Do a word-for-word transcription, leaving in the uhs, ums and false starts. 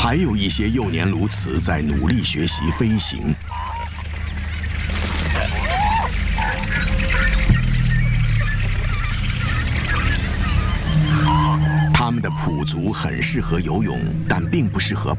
还有一些幼年鸬鹚在努力学习飞行。它们的蹼足很适合游泳，但并不适合